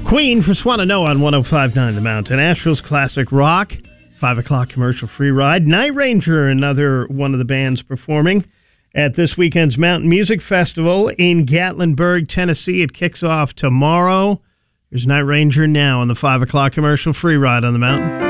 Queen for Swannanoa on 105.9 The Mountain. Asheville's classic rock. 5 o'clock commercial free ride. Night Ranger, another one of the bands performing at this weekend's Mountain Music Festival in Gatlinburg, Tennessee. It kicks off tomorrow. Here's Night Ranger now on the 5 o'clock commercial free ride on the Mountain.